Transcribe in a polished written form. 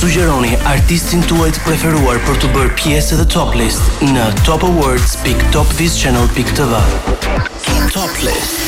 Sugjeroni artistin tuaj të preferuar për të bërë pjesë të Top List në topawards.topvischannel.tv. Top List.